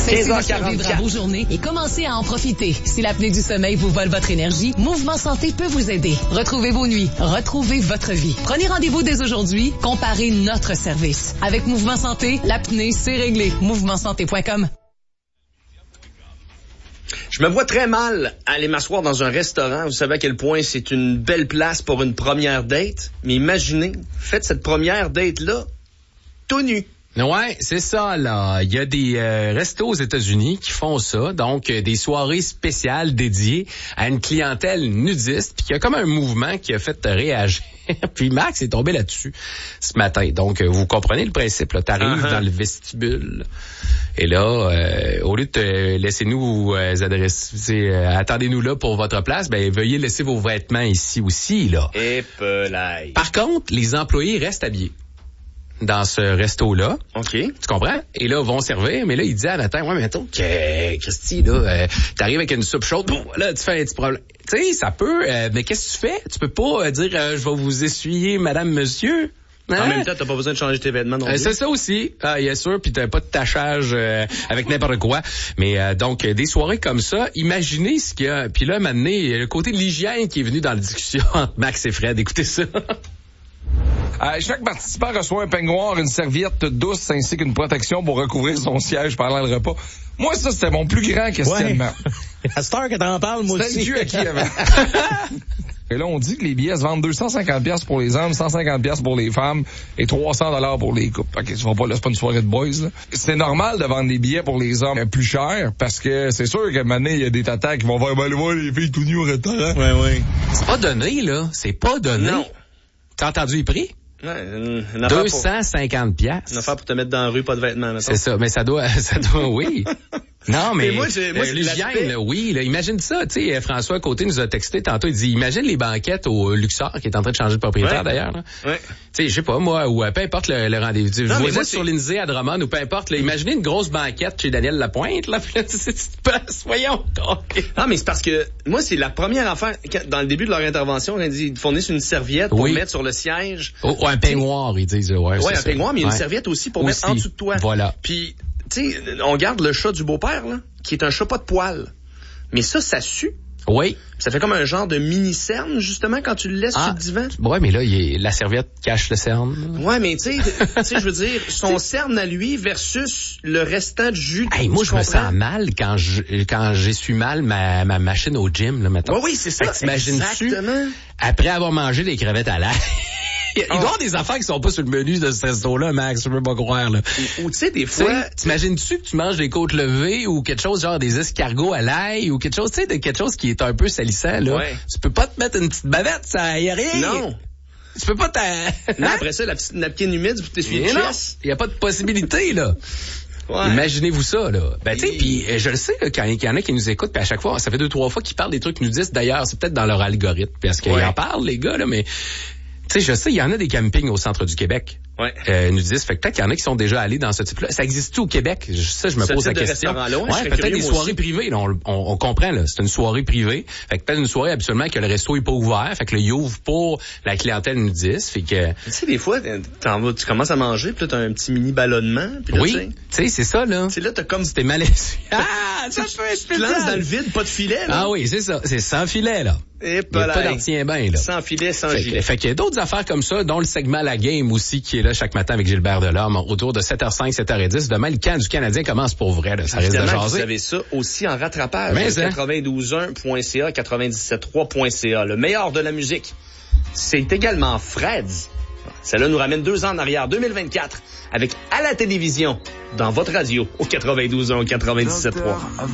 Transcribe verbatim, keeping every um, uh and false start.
Cessez de survivre à vos journées et commencez à en profiter. Si l'apnée du sommeil vous vole votre énergie, Mouvement Santé peut vous aider. Retrouvez vos nuits, retrouvez votre vie. Prenez rendez-vous dès aujourd'hui, comparez notre service. Avec Mouvement Santé, l'apnée, c'est réglé. mouvement santé point com. Je me vois très mal aller m'asseoir dans un restaurant. Vous savez à quel point c'est une belle place pour une première date. Mais imaginez, faites cette première date-là tout nu. Ouais, c'est ça, là. Il y a des euh, restos aux États-Unis qui font ça, donc euh, des soirées spéciales dédiées à une clientèle nudiste, puis il y a comme un mouvement qui a fait réagir. Puis Max est tombé là-dessus ce matin. Donc, euh, vous comprenez le principe, là. T'arrives uh-huh. dans le vestibule, et là, euh, au lieu de te laisser nous euh, adresser, euh, attendez-nous là pour votre place, ben veuillez laisser vos vêtements ici aussi, là. Et pelaille. Par contre, les employés restent habillés dans ce resto-là. OK. Tu comprends? Et là, ils vont servir, mais là, il dit à matin, ouais, mais attends, que, Christy, là, euh, t'arrives avec une soupe chaude, bon, là, tu fais un petit problème. Tu sais, ça peut, euh, mais qu'est-ce que tu fais? Tu peux pas euh, dire, euh, je vais vous essuyer, madame, monsieur. Hein? En même temps, t'as pas besoin de changer tes vêtements non plus. Euh, c'est ça aussi. Ah, bien sûr, puis t'as pas de tachage euh, avec n'importe quoi. Mais euh, donc, euh, des soirées comme ça, imaginez ce qu'il y a. Puis là, maintenant, il y a le côté de l'hygiène qui est venu dans la discussion entre Max et Fred. Écoutez ça. Euh, chaque participant reçoit un peignoir, une serviette douce ainsi qu'une protection pour recouvrir son siège pendant le repas. Moi, ça, c'était mon plus grand questionnement. Ouais. À cette heure que t'en parles, moi aussi. C'était le cul à qui avant. Et là, on dit que les billets se vendent deux cent cinquante dollars pour les hommes, cent cinquante dollars pour les femmes et trois cents dollars pour les couples. OK, tu vas pas, là, c'est pas une soirée de boys, là. C'est normal de vendre des billets pour les hommes plus chers parce que c'est sûr qu'à un moment donné, il y a des tatas qui vont faire, ben, aller voir les filles tout nues au restaurant. Ouais, ouais. C'est pas donné, là. C'est pas donné. Non. T'as entendu les prix? Ouais, une, une deux cent cinquante piastres. Une affaire pour te mettre dans la rue, pas de vêtements, mettons. C'est ça, mais ça doit, ça doit, oui. Non, mais, mais moi, j'ai, moi, euh, l'hygiène, là, oui, là, imagine ça, tu sais, François Côté nous a texté tantôt, il dit, imagine les banquettes au Luxor, qui est en train de changer de propriétaire, ouais. d'ailleurs, là. Ouais. Tu sais, je sais pas, moi, ou peu importe le, le rendez-vous. Vous voyez sur l'Inzé à Drummond, ou peu importe, là, imaginez une grosse banquette chez Daniel Lapointe, là, puis là, tu sais, tu te passes, voyons. Non, mais c'est parce que, moi, c'est la première affaire, dans le début de leur intervention, ils disent, ils fournissent une serviette pour oui. mettre sur le siège. Oh, oh un peignoir, ils disent, ouais. Ouais, un ça. peignoir, mais ouais. une serviette aussi pour aussi. mettre en dessous de toi. Voilà. Puis, tu sais, on garde le chat du beau-père, là, qui est un chat pas de poils. Mais ça, ça sue. Oui. Ça fait comme un genre de mini-cerne, justement, quand tu le laisses ah, sur le divan. Ouais, mais là, il est, la serviette cache le cerne. Ouais, mais tu sais, je veux dire, son cerne à lui versus le restant de jus. Hey, moi, je me sens mal quand je, quand j'essuie mal ma, ma machine au gym, là, maintenant. Ouais, oui, c'est ça. T'imagines-tu, après avoir mangé des crevettes à l'ail, il doit y avoir des affaires qui sont pas sur le menu de ce resto-là, Max, je peux pas croire, là. Ou, tu sais, des fois... T'imagines-tu que tu manges des côtes levées ou quelque chose genre des escargots à l'ail ou quelque chose, tu sais, de quelque chose qui est un peu salissant, là. Ouais. Tu peux pas te mettre une petite bavette, ça y a rien. Non. Tu peux pas t'a... Non, après ça, la petite napkin humide pour t'essuyer le chest. Il y a pas de possibilité, là. Ouais. Imaginez-vous ça, là. Ben, tu sais, puis je le sais, là, quand il y en a qui nous écoutent, puis à chaque fois, ça fait deux, trois fois qu'ils parlent des trucs nudistes. D'ailleurs, c'est peut-être dans leur algorithme, parce qu'ils ouais. en parlent, les gars, là, mais... Tu sais, je sais, il y en a des campings au centre du Québec. Ouais. Euh, nudistes. Fait que peut-être qu'il y en a qui sont déjà allés dans ce type-là. Ça existe-tu au Québec? Je sais, je me ce pose la de question. Là, ouais, ouais peut-être des soirées aussi. privées. Là, on, on, on comprend, là. C'est une soirée privée. Fait que peut-être une soirée, absolument, que le resto est pas ouvert. Fait que là, il ouvre pour la clientèle nudiste. Fait que. Tu sais, des fois, t'en vas, tu commences à manger, puis là, t'as un petit mini ballonnement. Puis là, oui. Tu sais, c'est ça, là. Tu sais, là, t'as comme. C'était mal essuie. Ah, ça peut être spécial. Tu te lances dans le vide, pas de filet, là. Ah oui, c'est ça. C'est sans filet, là. Et pas d'entretien-bain, là. Sans filet, sans fait, gilet. Fait qu'il y a d'autres affaires comme ça, dont le segment La Game aussi, qui est là chaque matin avec Gilbert Delorme, autour de sept heures cinq, sept heures dix. Demain, le camp du Canadien commence pour vrai, là. Ça risque de jaser. Vous avez ça aussi en rattrapage. Mais quatre-vingt-douze un point c a, quatre-vingt-dix-sept trois point c a. Le meilleur de la musique. C'est également Fred's. Celle-là nous ramène deux ans en arrière, deux mille vingt-quatre, avec à la télévision, dans votre radio, au quatre-vingt-douze un, quatre-vingt-dix-sept trois.